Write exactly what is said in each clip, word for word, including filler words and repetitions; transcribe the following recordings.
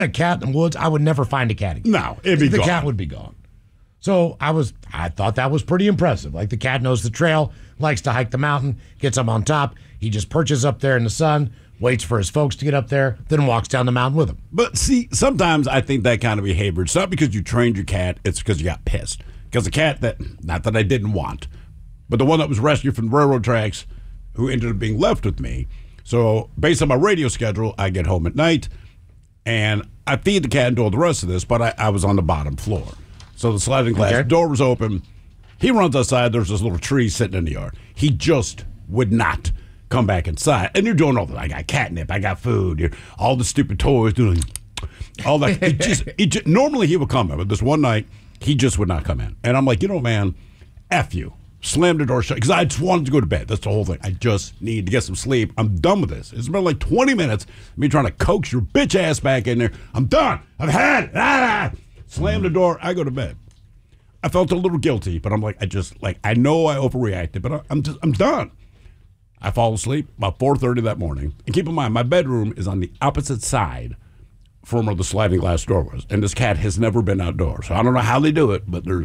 a cat in the woods, I would never find a cat again. No, it'd be the gone. cat would be gone. So I was, I thought that was pretty impressive. Like the cat knows the trail, likes to hike the mountain, gets up on top. He just perches up there in the sun, waits for his folks to get up there, then walks down the mountain with them. But see, sometimes I think that kind of behavior, it's not because you trained your cat, it's because you got pissed. Because the cat that, not that I didn't want, but the one that was rescued from the railroad tracks, who ended up being left with me. So based on my radio schedule, I get home at night, and I feed the cat and do all the rest of this, but I, I was on the bottom floor. So the sliding glass Okay. door was open. He runs outside. There's this little tree sitting in the yard. He just would not come back inside. And you're doing all that. I got catnip. I got food. You're, all the stupid toys. Doing all that. It just, it just, normally he would come in, but this one night, he just would not come in. And I'm like, you know, man, F you. Slam the door shut. Because I just wanted to go to bed. That's the whole thing. I just need to get some sleep. I'm done with this. It's been like twenty minutes. Me trying to coax your bitch ass back in there. I'm done. I've had it. Ah! Slam the door. I go to bed. I felt a little guilty, but I'm like, I just, like, I know I overreacted, but I, I'm just, I'm done. I fall asleep about four thirty that morning. And keep in mind, my bedroom is on the opposite side from where the sliding glass door was. And this cat has never been outdoors. So I don't know how they do it, but there's,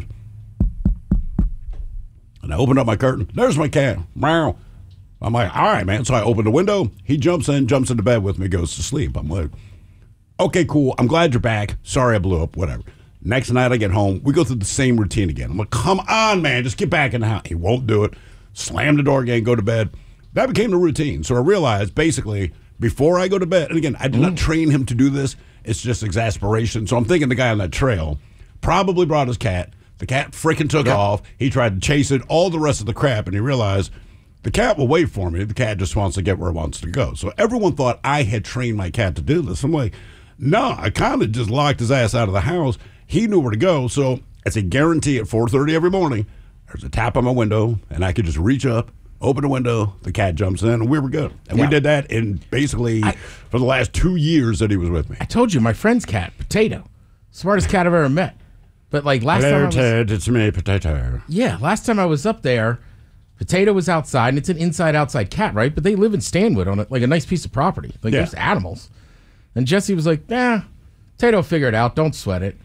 and I opened up my curtain. There's my cat. Meow. I'm like, all right, man. So I open the window. He jumps in, jumps into bed with me, goes to sleep. I'm like, okay, cool. I'm glad you're back. Sorry I blew up, whatever. Next night I get home. We go through the same routine again. I'm like, come on, man. Just get back in the house. He won't do it. Slam the door again, go to bed. That became the routine. So I realized, basically, before I go to bed, and again, I did not train him to do this. It's just exasperation. So I'm thinking the guy on that trail probably brought his cat. The cat freaking took Yep. off. He tried to chase it, all the rest of the crap, and he realized the cat will wait for me. The cat just wants to get where it wants to go. So everyone thought I had trained my cat to do this. I'm like, no, I kind of just locked his ass out of the house. He knew where to go. So it's a guarantee at four thirty every morning, there's a tap on my window, and I could just reach up, open the window, the cat jumps in, and we were good. And Yeah. we did that in basically I- for the last two years that he was with me. I told you, my friend's cat, Potato, smartest cat I've ever met. But like last time, I was, Ted, it's me, Potato. yeah, last time I was up there, Potato was outside, and it's an inside-outside cat, right? But they live in Stanwood on a, like a nice piece of property. Like Yeah. there's animals. And Jesse was like, "Nah, Potato, figure it out. Don't sweat it."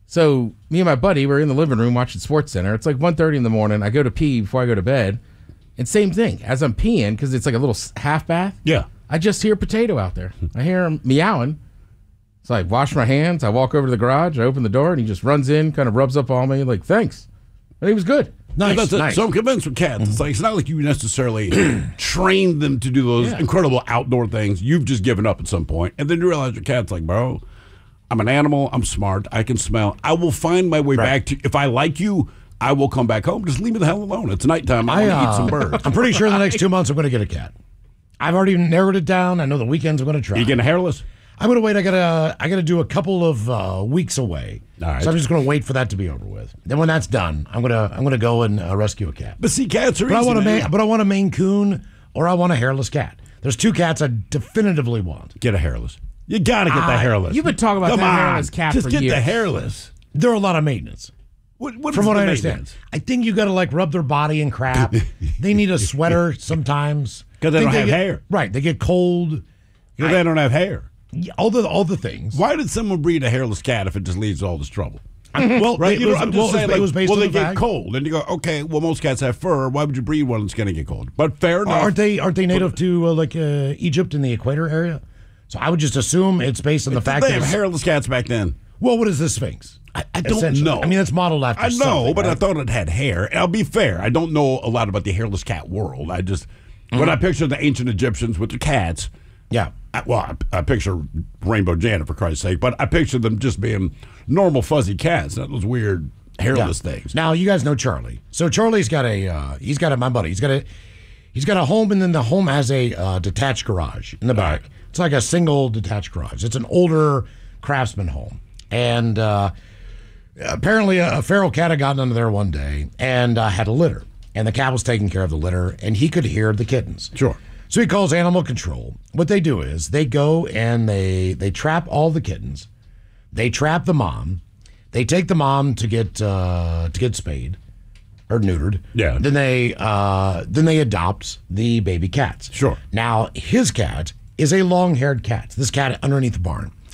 So me and my buddy were in the living room watching Sports Center. It's like one thirty in the morning. I go to pee before I go to bed, and same thing. As I'm peeing, because it's like a little s- half bath. Yeah. I just hear Potato out there. I hear him meowing. So I wash my hands. I walk over to the garage. I open the door, and he just runs in, kind of rubs up on me, like, thanks. And he was good. Nice, That's it. nice. So I'm convinced with cats, it's like it's not like you necessarily trained them to do those Yeah. incredible outdoor things. You've just given up at some point, and then you realize your cat's like, bro, I'm an animal. I'm smart. I can smell. I will find my way Right. back to. If I like you, I will come back home. Just leave me the hell alone. It's nighttime. I, I, want to eat uh, some birds. I'm pretty sure in the next two months I'm going to get a cat. I've already narrowed it down. I know the weekends I'm going to try. You getting hairless? I'm going to wait. I got to. I got to do a couple of uh, weeks away. All right. So I'm just going to wait for that to be over with. Then when that's done, I'm gonna I'm gonna go and uh, rescue a cat. But see, cats are. But I easy, want a man. Maine, but I want a Maine Coon or I want a hairless cat. There's two cats I definitively want. Get a hairless. You got to get the I- hairless. You've been talking about Come that on. hairless cat Just for get years. the hairless. They're a lot of maintenance. What, what From is what the I understand, maintenance? I think you got to like rub their body and crap. They need a sweater sometimes 'Cause they Think don't have get- hair. Right, they get cold. Because they don't have hair. Yeah, All the all the things. Why did someone breed a hairless cat if it just leads to all this trouble? Well, Right? it You know, was, I'm just well, saying, it was, like, it was based well, on they the get fact. cold. And you go, okay, well, most cats have fur. Why would you breed one that's going to get cold? But fair enough. Aren't they aren't they native to uh, like uh, Egypt in the equator area? So I would just assume it's based on the Did fact they that have hairless cats back then? well, what is the Sphinx? I, I don't Essentially. know. I mean, it's modeled after. I know, something, but I right? thought it had hair. And I'll be fair. I don't know a lot about the hairless cat world. I just, Mm-hmm. when I picture the ancient Egyptians with their cats, yeah. I, well, I, I picture Rainbow Janet, for Christ's sake, but I picture them just being normal fuzzy cats, not those weird hairless Yeah. things. Now you guys know Charlie. So Charlie's got a uh, he's got a my buddy. He's got a he's got a home, and then the home has a uh, detached garage in the back. Right. It's like a single detached garage. It's an older craftsman home, and uh, apparently a, a feral cat had gotten under there one day and uh, had a litter, and the cat was taking care of the litter, and he could hear the kittens. Sure. So he calls animal control. What they do is they go and they they trap all the kittens. They trap the mom. They take the mom to get uh, to get spayed or neutered. Yeah. Then they uh, then they adopt the baby cats. Sure. Now his cat is a long-haired cat. This cat underneath the barn.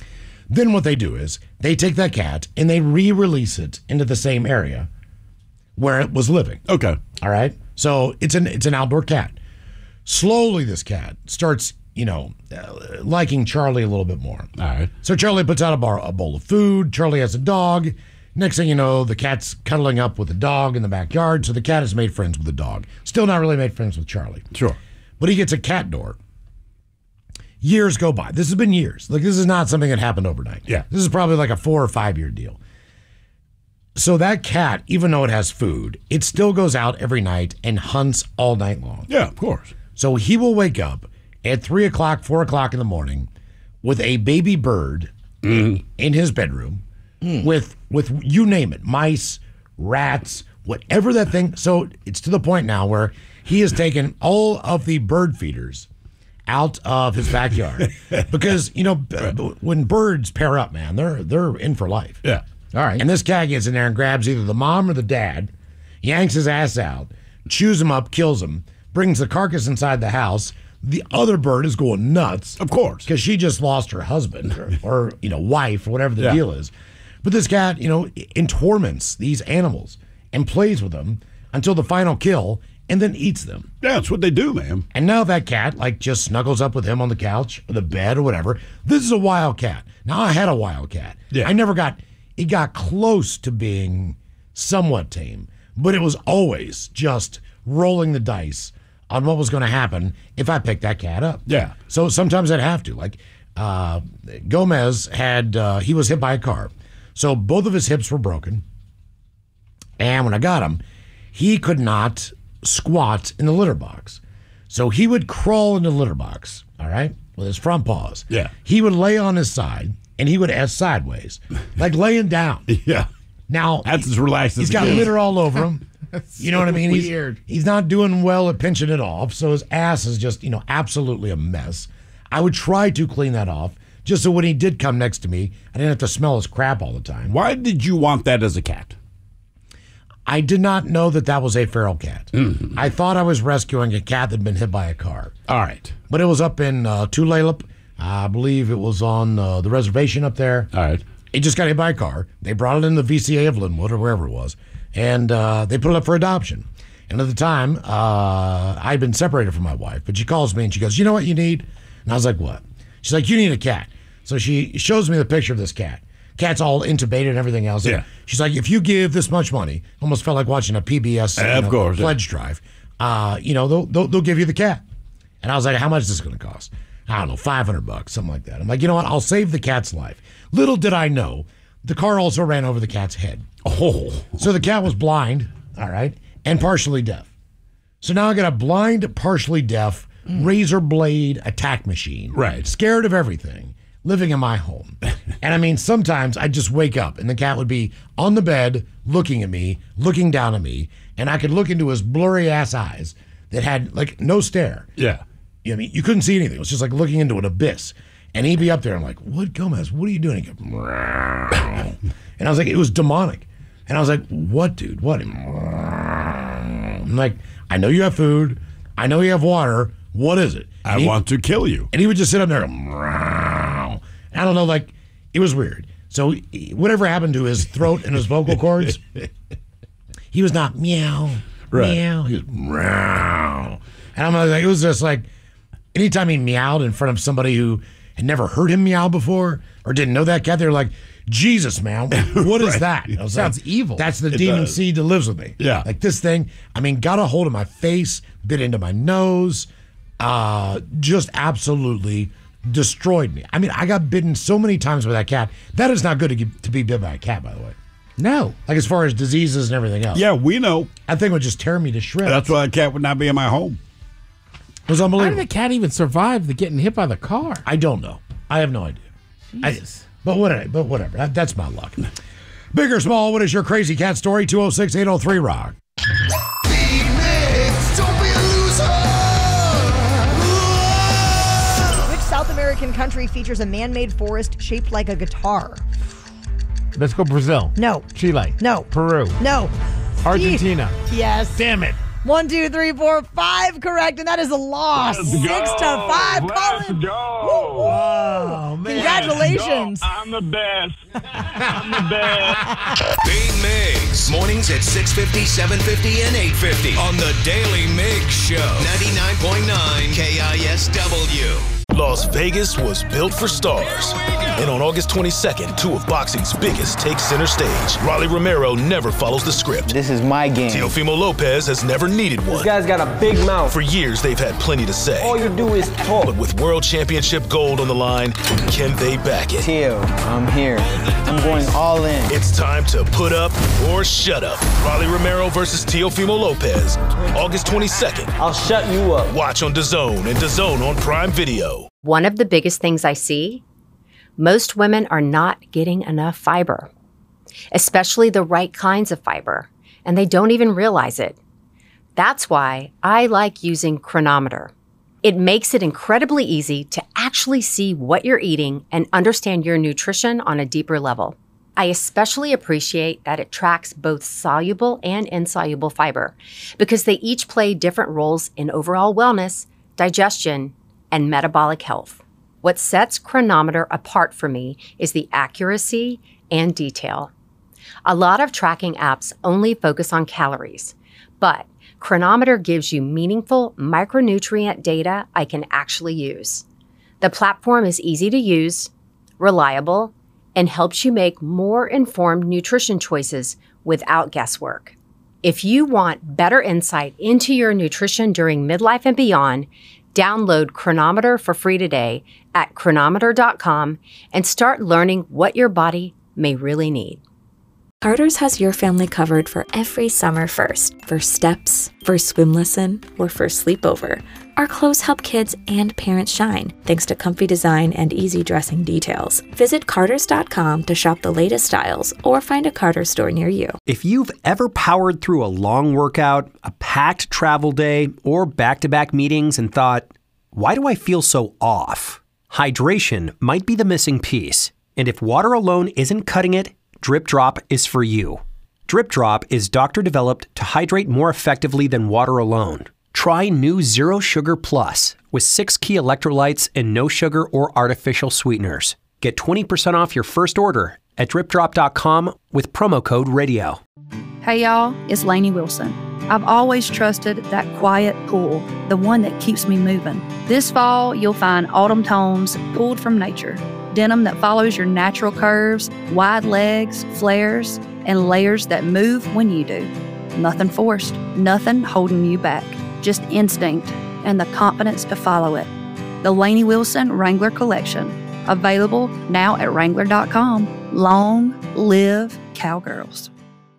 Then what they do is they take that cat and they re-release it into the same area where it was living. Okay. All right. So it's an it's an outdoor cat. Slowly, this cat starts, you know, uh, liking Charlie a little bit more. All right. So Charlie puts out a, bar, a bowl of food. Charlie has a dog. Next thing you know, the cat's cuddling up with the dog in the backyard. So the cat has made friends with the dog. Still not really made friends with Charlie. Sure. But he gets a cat door. Years go by. This has been years. Like, this is not something that happened overnight. Yeah. This is probably like a four or five year deal. So that cat, even though it has food, it still goes out every night and hunts all night long. Yeah, of course. So he will wake up at three o'clock, four o'clock in the morning with a baby bird Mm. in his bedroom with, with you name it, mice, rats, whatever that thing. So it's to the point now where he has taken all of the bird feeders out of his backyard because, you know, b- b- when birds pair up, man, they're they're in for life. Yeah. All right. And this cat gets in there and grabs either the mom or the dad, yanks his ass out, chews him up, kills him, brings the carcass inside the house. The other bird is going nuts. Of course. Because she just lost her husband or, or, you know, wife or whatever the Yeah. deal is. But this cat, you know, in torments these animals and plays with them until the final kill and then eats them. Yeah, that's what they do, man. And now that cat, like, just snuggles up with him on the couch or the bed or whatever. This is a wild cat. Now, I had a wild cat. Yeah. I never got, it got close to being somewhat tame, but it was always just rolling the dice on what was going to happen if I picked that cat up. Yeah. So sometimes I'd have to. Like, uh, Gomez had, uh, he was hit by a car. So both of his hips were broken. And when I got him, he could not squat in the litter box. So he would crawl in the litter box, all right, with his front paws. Yeah. He would lay on his side, and he would ass sideways, like laying down. Yeah. Now, That's as relaxed as he's it got gets. litter all over him. You know what I mean? He's, weird. he's not doing well at pinching it off, so his ass is just, you know, absolutely a mess. I would try to clean that off, just so when he did come next to me, I didn't have to smell his crap all the time. Why did you want that as a cat? I did not know that that was a feral cat. Mm-hmm. I thought I was rescuing a cat that had been hit by a car. All right. But it was up in uh, Tulalip. I believe it was on uh, the reservation up there. All right. It just got hit by a car. They brought it in the V C A of Linwood or wherever it was, and uh, they put it up for adoption. And at the time, uh, I'd been separated from my wife, but she calls me and she goes, "You know what you need?" And I was like, "What?" She's like, "You need a cat." So she shows me the picture of this cat. Cat's all intubated and everything else. Yeah. She's like, "If you give this much money," almost felt like watching a P B S Uh, you of know, course, yeah. pledge drive. Uh, you know, they'll, they'll they'll give you the cat. And I was like, "How much is this going to cost?" I don't know, five hundred bucks, something like that. I'm like, you know what? I'll save the cat's life. Little did I know, the car also ran over the cat's head. Oh. So the cat was blind, all right, and partially deaf. So now I got a blind, partially deaf, razor blade attack machine. Right. Scared of everything, living in my home. And I mean, sometimes I'd just wake up and the cat would be on the bed looking at me, looking down at me, and I could look into his blurry ass eyes that had like no stare. Yeah. You know, I mean, you couldn't see anything. It was just like looking into an abyss. And he'd be up there. I'm like, "What, Gomez? What are you doing?" He'd go, "Meow." And I was like, it was demonic. And I was like, "What, dude? What?" I'm like, "I know you have food. I know you have water. What is it?" I And he- want to kill you. And he would just sit up there. And I don't know, like, it was weird. So he- whatever happened to his throat and his vocal cords, he was not meow, Right. meow. He was meow. And I'm like, it was just like, anytime he meowed in front of somebody who had never heard him meow before or didn't know that cat, they were like, "Jesus, man, what is that?" I was Sounds like, evil. That's the It demon does. seed that lives with me. Yeah. Like this thing, I mean, got a hold of my face, bit into my nose, uh, just absolutely destroyed me. I mean, I got bitten so many times by that cat. That is not good to, get, to be bit by a cat, by the way. No. Like as far as diseases and everything else. Yeah, we know. That thing would just tear me to shreds. That's why a cat would not be in my home. It was How unbelievable. did the cat even survive the getting hit by the car? I don't know. I have no idea. I, Jesus. but whatever. But whatever. That, that's my luck. Big or small, what is your crazy cat story? two oh six, eight oh three, rock. Big Mix, don't be a loser. Which South American country features a man-made forest shaped like a guitar? Let's go Brazil. No. Chile. No. Peru. No. Argentina. Yes. Damn it. One, two, three, four, five correct, and that is a loss. Let's Six go. to five. Let's Colin. go. Oh, man. Congratulations. Go. I'm the best. I'm the best. Big Migs. Mornings at six fifty, seven fifty, and eight fifty on the Daily Migs Show. ninety-nine point nine K I S W. Las Vegas was built for stars. And on August twenty-second, two of boxing's biggest take center stage. Rolly Romero never follows the script. This is my game. Teofimo Lopez has never needed one. This guy's got a big mouth. For years, they've had plenty to say. All you do is talk. But with world championship gold on the line, can they back it? Teo, I'm here. I'm going all in. It's time to put up or shut up. Rolly Romero versus Teofimo Lopez. August twenty-second. I'll shut you up. Watch on DAZN and DAZN on Prime Video. One of the biggest things I see, most women are not getting enough fiber, especially the right kinds of fiber, and they don't even realize it. That's why I like using Cronometer. It makes it incredibly easy to actually see what you're eating and understand your nutrition on a deeper level. I especially appreciate that it tracks both soluble and insoluble fiber because they each play different roles in overall wellness, digestion, and metabolic health. What sets Cronometer apart for me is the accuracy and detail. A lot of tracking apps only focus on calories, but Cronometer gives you meaningful micronutrient data I can actually use. The platform is easy to use, reliable, and helps you make more informed nutrition choices without guesswork. If you want better insight into your nutrition during midlife and beyond, download Cronometer for free today at cronometer dot com and start learning what your body may really need. Carter's has your family covered for every summer first. First steps, first swim lesson, or first sleepover. Our clothes help kids and parents shine, thanks to comfy design and easy dressing details. Visit carters dot com to shop the latest styles or find a Carter's store near you. If you've ever powered through a long workout, a packed travel day, or back-to-back meetings and thought, why do I feel so off? Hydration might be the missing piece. And if water alone isn't cutting it, Drip Drop is for you. Drip Drop is doctor-developed to hydrate more effectively than water alone. Try new Zero Sugar Plus with six key electrolytes and no sugar or artificial sweeteners. Get twenty percent off your first order at drip drop dot com with promo code radio. Hey y'all, it's Lainey Wilson. I've always trusted that quiet pool, the one that keeps me moving. This fall, you'll find autumn tones pulled from nature. Denim that follows your natural curves, wide legs, flares, and layers that move when you do. Nothing forced, nothing holding you back. Just instinct and the confidence to follow it. The Lainey Wilson Wrangler Collection, available now at wrangler dot com. Long live Cowgirls.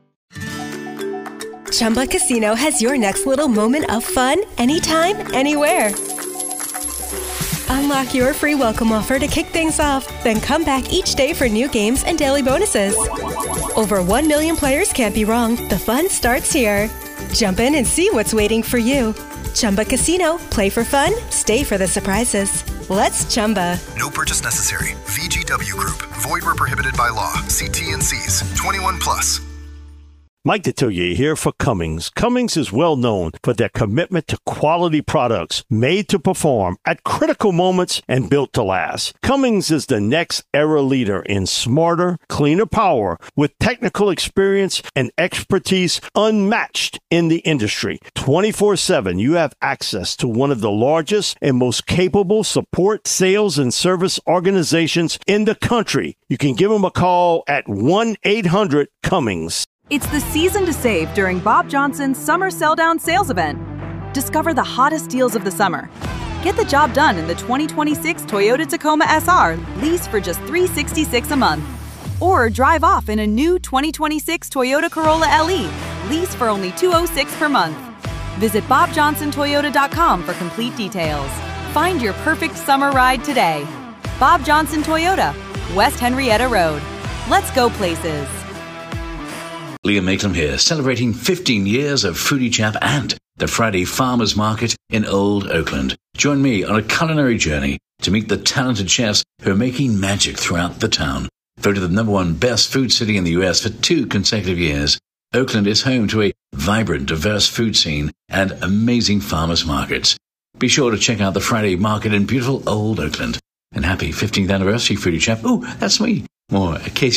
Chumba Casino has your next little moment of fun anytime, anywhere. Unlock your free welcome offer to kick things off, then come back each day for new games and daily bonuses. Over one million players can't be wrong. The fun starts here. Jump in and see what's waiting for you. Chumba Casino. Play for fun. Stay for the surprises. Let's Chumba. No purchase necessary. V G W Group. Void where prohibited by law. See T and C's. twenty-one plus. Mike Detillier here for Cummins. Cummins is well known for their commitment to quality products made to perform at critical moments and built to last. Cummins is the next era leader in smarter, cleaner power with technical experience and expertise unmatched in the industry. twenty-four seven, you have access to one of the largest and most capable support, sales, and service organizations in the country. You can give them a call at one eight hundred Cummins. It's the season to save during Bob Johnson's Summer Sell-Down Sales Event. Discover the hottest deals of the summer. Get the job done in the twenty twenty-six Toyota Tacoma S R, lease for just three hundred sixty-six dollars a month. Or drive off in a new twenty twenty-six Toyota Corolla L E, lease for only two hundred six dollars per month. Visit bob johnson toyota dot com for complete details. Find your perfect summer ride today. Bob Johnson Toyota, West Henrietta Road. Let's go places. Liam Maitland here, celebrating fifteen years of Foodie Chap and the Friday Farmers Market in Old Oakland. Join me on a culinary journey to meet the talented chefs who are making magic throughout the town. Voted the number one best food city in the U S for two consecutive years, Oakland is home to a vibrant, diverse food scene, and amazing farmers markets. Be sure to check out the Friday Market in beautiful Old Oakland. And happy fifteenth anniversary, Foodie Chap. Ooh, that's me. More Casey